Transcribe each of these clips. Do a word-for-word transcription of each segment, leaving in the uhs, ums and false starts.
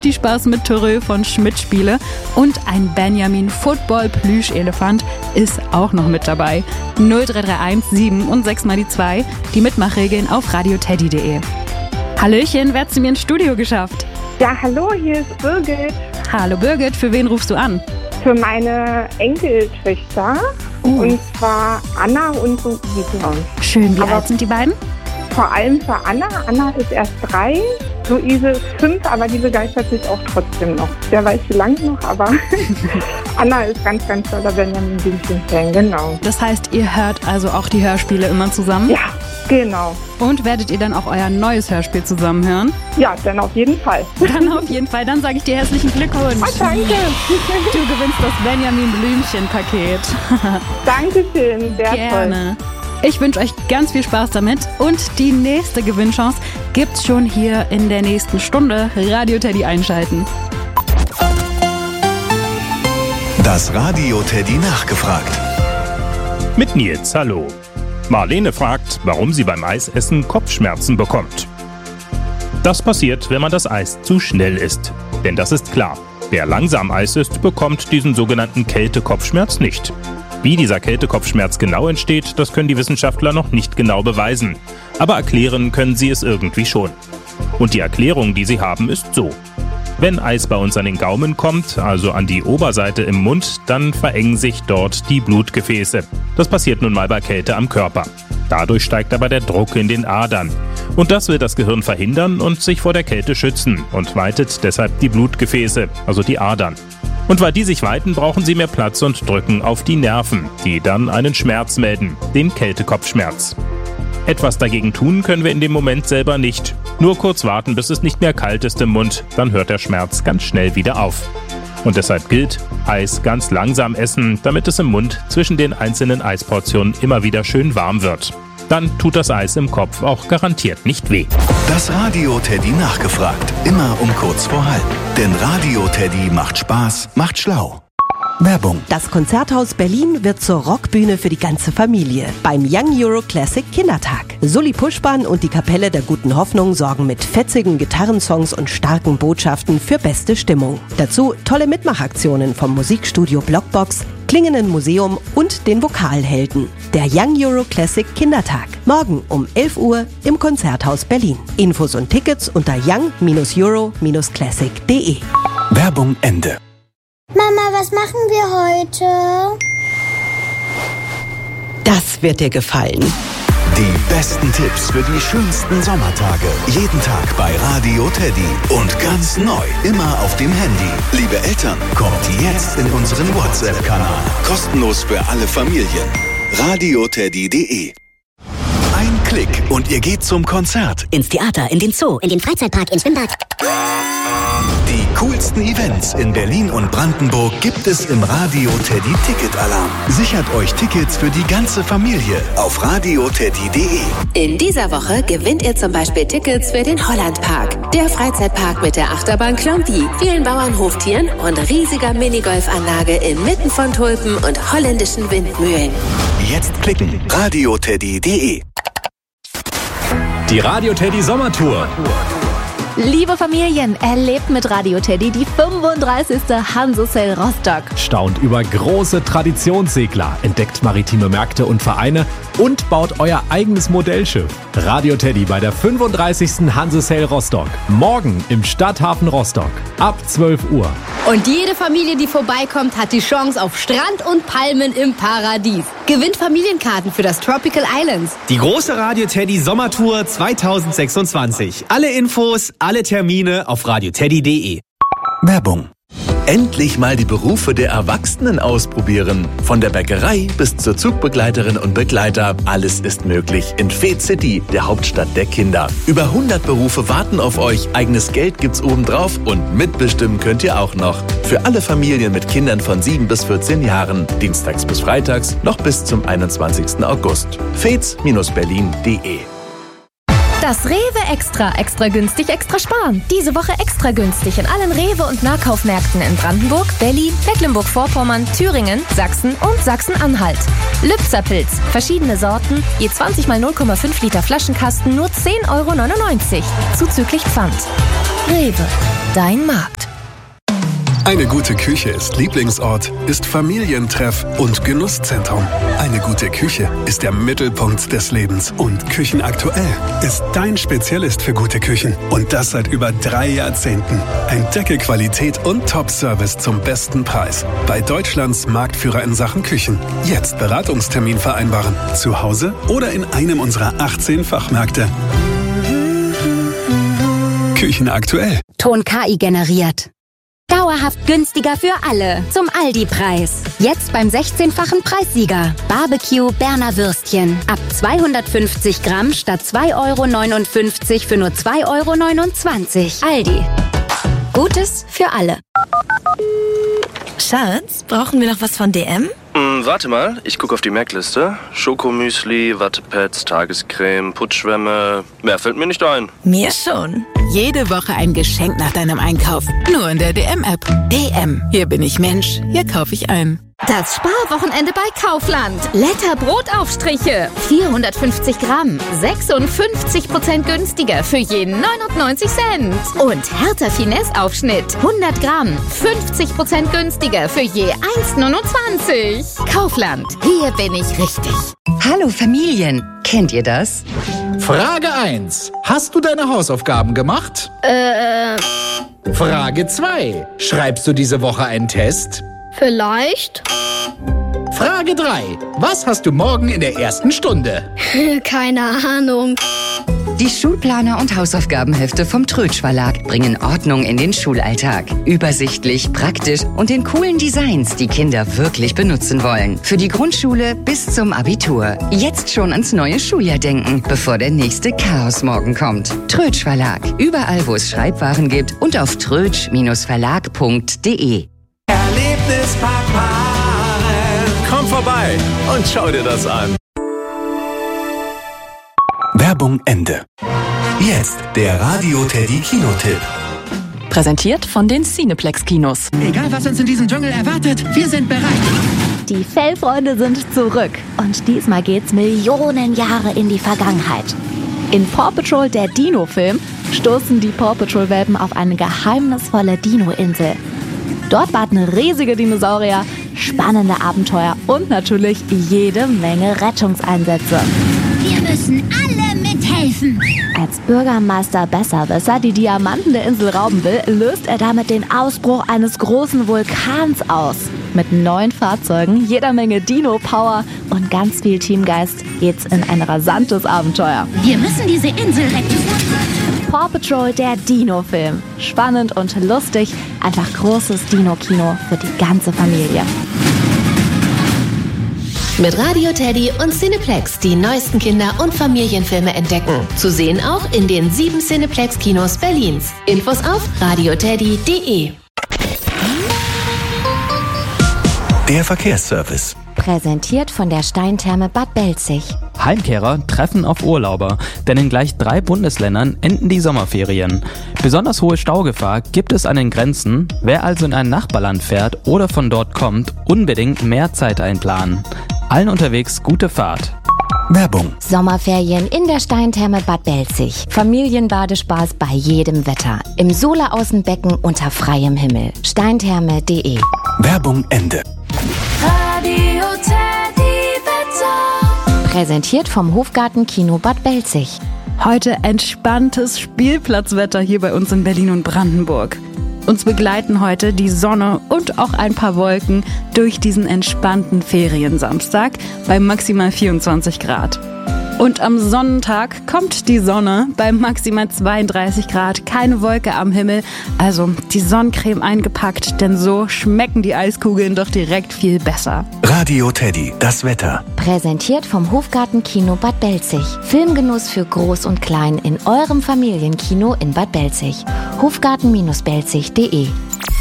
die Spaß mit Thürö von Schmidt Spiele und ein Benjamin Football Plüschelefant ist auch noch mit dabei. null drei drei eins sieben und sechs mal die zwei, die Mitmachregeln auf radioteddy punkt de. Hallöchen, wer hat zu mir ins Studio geschafft? Ja, hallo, hier ist Birgit. Hallo Birgit, für wen rufst du an? Für meine Enkeltöchter, oh. und zwar Anna und Luise. Schön, wie Aber alt sind die beiden? Vor allem für Anna. Anna ist erst drei, Luise ist fünf, aber die begeistert sich auch trotzdem noch. Wer weiß wie lange noch, aber Anna ist ganz, ganz toller Benjamin Blümchen-Fan, genau. Das heißt, ihr hört also auch die Hörspiele immer zusammen? Ja, genau. Und werdet ihr dann auch euer neues Hörspiel zusammen hören? Ja, dann auf jeden Fall. Dann auf jeden Fall. Dann sage ich dir herzlichen Glückwunsch. Ah, danke. Du gewinnst das Benjamin Blümchen-Paket. Dankeschön, sehr Gerne. toll. Ich wünsche euch ganz viel Spaß damit und die nächste Gewinnchance gibt's schon hier in der nächsten Stunde. Radio Teddy einschalten. Das Radio Teddy nachgefragt. Mit Nils, hallo. Marlene fragt, warum sie beim Eisessen Kopfschmerzen bekommt. Das passiert, wenn man das Eis zu schnell isst. Denn das ist klar, wer langsam Eis isst, bekommt diesen sogenannten Kältekopfschmerz nicht. Wie dieser Kältekopfschmerz genau entsteht, das können die Wissenschaftler noch nicht genau beweisen. Aber erklären können sie es irgendwie schon. Und die Erklärung, die sie haben, ist so. Wenn Eis bei uns an den Gaumen kommt, also an die Oberseite im Mund, dann verengen sich dort die Blutgefäße. Das passiert nun mal bei Kälte am Körper. Dadurch steigt aber der Druck in den Adern. Und das will das Gehirn verhindern und sich vor der Kälte schützen und weitet deshalb die Blutgefäße, also die Adern. Und weil die sich weiten, brauchen sie mehr Platz und drücken auf die Nerven, die dann einen Schmerz melden, den Kältekopfschmerz. Etwas dagegen tun können wir in dem Moment selber nicht. Nur kurz warten, bis es nicht mehr kalt ist im Mund, dann hört der Schmerz ganz schnell wieder auf. Und deshalb gilt, Eis ganz langsam essen, damit es im Mund zwischen den einzelnen Eisportionen immer wieder schön warm wird. Dann tut das Eis im Kopf auch garantiert nicht weh. Das Radio Teddy nachgefragt. Immer um kurz vor halb. Denn Radio Teddy macht Spaß, macht schlau. Werbung. Das Konzerthaus Berlin wird zur Rockbühne für die ganze Familie beim Young Euro Classic Kindertag. Sully Puschbahn und die Kapelle der Guten Hoffnung sorgen mit fetzigen Gitarrensongs und starken Botschaften für beste Stimmung. Dazu tolle Mitmachaktionen vom Musikstudio Blockbox, Klingenden Museum und den Vokalhelden. Der Young Euro Classic Kindertag. Morgen um elf Uhr im Konzerthaus Berlin. Infos und Tickets unter young euro classic punkt de. Werbung Ende. Mama, was machen wir heute? Das wird dir gefallen. Die besten Tipps für die schönsten Sommertage. Jeden Tag bei Radio Teddy. Und ganz neu, immer auf dem Handy. Liebe Eltern, kommt jetzt in unseren WhatsApp-Kanal. Kostenlos für alle Familien. radioteddy punkt de. Ein Klick und ihr geht zum Konzert. Ins Theater, in den Zoo, In den Freizeitpark, ins Schwimmbad. Die coolsten Events in Berlin und Brandenburg gibt es im Radio Teddy Ticket-Alarm. Sichert euch Tickets für die ganze Familie auf radioteddy punkt de. In dieser Woche gewinnt ihr zum Beispiel Tickets für den Hollandpark. Der Freizeitpark mit der Achterbahn Klompi, vielen Bauernhoftieren und riesiger Minigolfanlage inmitten von Tulpen und holländischen Windmühlen. Jetzt klicken. radioteddy punkt de. Die Radio Teddy Sommertour. Liebe Familien, erlebt mit Radio Teddy die fünfunddreißigste Hanse-Sail Rostock. Staunt über große Traditionssegler, entdeckt maritime Märkte und Vereine und baut euer eigenes Modellschiff. Radio Teddy bei der fünfunddreißigsten Hanse-Sail Rostock. Morgen im Stadthafen Rostock. Ab zwölf Uhr. Und jede Familie, die vorbeikommt, hat die Chance auf Strand und Palmen im Paradies. Gewinnt Familienkarten für das Tropical Islands. Die große Radio Teddy Sommertour zweitausendsechsundzwanzig. Alle Infos, alle Termine auf radioteddy punkt de. Werbung. Endlich mal die Berufe der Erwachsenen ausprobieren. Von der Bäckerei bis zur Zugbegleiterin und Begleiter. Alles ist möglich in Fed City, der Hauptstadt der Kinder. Über hundert Berufe warten auf euch. Eigenes Geld gibt's obendrauf und mitbestimmen könnt ihr auch noch. Für alle Familien mit Kindern von sieben bis vierzehn Jahren. Dienstags bis freitags noch bis zum einundzwanzigsten August. feds Berlin punkt de. Das Rewe Extra. Extra günstig, extra sparen. Diese Woche extra günstig in allen Rewe- und Nahkaufmärkten in Brandenburg, Berlin, Mecklenburg-Vorpommern, Thüringen, Sachsen und Sachsen-Anhalt. Lübzer-Pilz. Verschiedene Sorten. Je zwanzig mal null Komma fünf Liter Flaschenkasten nur zehn Euro neunundneunzig. Zuzüglich Pfand. Rewe. Dein Markt. Eine gute Küche ist Lieblingsort, ist Familientreff und Genusszentrum. Eine gute Küche ist der Mittelpunkt des Lebens. Und Küchenaktuell ist dein Spezialist für gute Küchen. Und das seit über drei Jahrzehnten. Entdecke Qualität und Top-Service zum besten Preis. Bei Deutschlands Marktführer in Sachen Küchen. Jetzt Beratungstermin vereinbaren. Zu Hause oder in einem unserer achtzehn Fachmärkte. Küchenaktuell. Ton K I generiert. Dauerhaft günstiger für alle. Zum Aldi-Preis. Jetzt beim sechzehnfachen Preissieger. Barbecue Berner Würstchen. Ab zweihundertfünfzig Gramm statt zwei Euro neunundfünfzig für nur zwei Euro neunundzwanzig. Aldi. Gutes für alle. Schatz, brauchen wir noch was von D M? Hm, warte mal, ich gucke auf die Merkliste. Schokomüsli, Wattepads, Tagescreme, Putzschwämme. Mehr fällt mir nicht ein. Mir schon. Jede Woche ein Geschenk nach deinem Einkauf. Nur in der D M-App. D M. Hier bin ich Mensch. Hier kaufe ich ein. Das Sparwochenende bei Kaufland. Letter Brotaufstriche. vierhundertfünfzig Gramm. sechsundfünfzig Prozent günstiger für jeden neunundneunzig Cent. Und Hertha Finesse Aufschnitt. hundert Gramm. fünfzig Prozent günstiger für je eins neunundzwanzig. Kaufland. Hier bin ich richtig. Hallo Familien. Kennt ihr das? Frage eins. Hast du deine Hausaufgaben gemacht? Äh. Frage zwei. Schreibst du diese Woche einen Test? Vielleicht. Frage drei. Was hast du morgen in der ersten Stunde? Keine Ahnung. Die Schulplaner und Hausaufgabenhefte vom Trötsch Verlag bringen Ordnung in den Schulalltag. Übersichtlich, praktisch und in coolen Designs, die Kinder wirklich benutzen wollen. Für die Grundschule bis zum Abitur. Jetzt schon ans neue Schuljahr denken, bevor der nächste Chaosmorgen kommt. Trötsch Verlag. Überall, wo es Schreibwaren gibt und auf trötsch Verlag punkt de. Erlebnispark. Komm vorbei und schau dir das an. Werbung Ende. Jetzt der Radio Teddy Kinotipp. Präsentiert von den Cineplex Kinos. Egal was uns in diesem Dschungel erwartet, wir sind bereit. Die Fellfreunde sind zurück und diesmal geht's Millionen Jahre in die Vergangenheit. In Paw Patrol, der Dino-Film, stoßen die Paw Patrol-Welpen auf eine geheimnisvolle Dino-Insel. Dort warten riesige Dinosaurier, spannende Abenteuer und natürlich jede Menge Rettungseinsätze. Wir müssen alle mithelfen. Als Bürgermeister Besserwisser die Diamanten der Insel rauben will, löst er damit den Ausbruch eines großen Vulkans aus. Mit neun Fahrzeugen, jeder Menge Dino-Power und ganz viel Teamgeist geht's in ein rasantes Abenteuer. Wir müssen diese Insel retten. Paw Patrol, der Dino-Film. Spannend und lustig, einfach großes Dino-Kino für die ganze Familie. Mit Radio Teddy und Cineplex die neuesten Kinder- und Familienfilme entdecken. Zu sehen auch in den sieben Cineplex-Kinos Berlins. Infos auf radioteddy punkt de. Der Verkehrsservice. Präsentiert von der Steintherme Bad Belzig. Heimkehrer treffen auf Urlauber, denn in gleich drei Bundesländern enden die Sommerferien. Besonders hohe Staugefahr gibt es an den Grenzen. Wer also in ein Nachbarland fährt oder von dort kommt, unbedingt mehr Zeit einplanen. Allen unterwegs gute Fahrt. Werbung. Sommerferien in der Steintherme Bad Belzig. Familienbadespaß bei jedem Wetter. Im Sola-Außenbecken unter freiem Himmel. steintherme punkt de. Werbung Ende. Radio Teddy Wetter. Präsentiert vom Hofgarten Kino Bad Belzig. Heute entspanntes Spielplatzwetter hier bei uns in Berlin und Brandenburg. Uns begleiten heute die Sonne und auch ein paar Wolken durch diesen entspannten Feriensamstag bei maximal vierundzwanzig Grad. Und am Sonnentag kommt die Sonne bei maximal zweiunddreißig Grad, keine Wolke am Himmel, also die Sonnencreme eingepackt, denn so schmecken die Eiskugeln doch direkt viel besser. Radio Teddy, das Wetter. Präsentiert vom Hofgarten Kino Bad Belzig. Filmgenuss für Groß und Klein in eurem Familienkino in Bad Belzig. hofgarten Bindestrich belzig punkt de.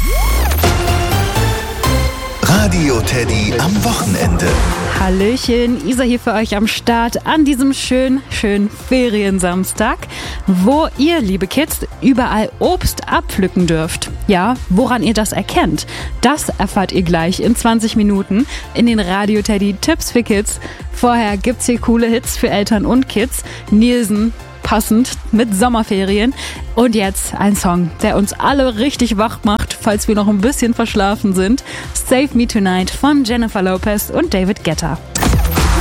Radio Teddy am Wochenende. Hallöchen, Isa hier für euch am Start an diesem schönen, schönen Feriensamstag, wo ihr, liebe Kids, überall Obst abpflücken dürft. Ja, woran ihr das erkennt, das erfahrt ihr gleich in zwanzig Minuten in den Radio Teddy Tipps für Kids. Vorher gibt's hier coole Hits für Eltern und Kids. Nielsen, passend mit Sommerferien. Und jetzt ein Song, der uns alle richtig wach macht. falls wir noch ein bisschen verschlafen sind. Save Me Tonight von Jennifer Lopez und David Guetta.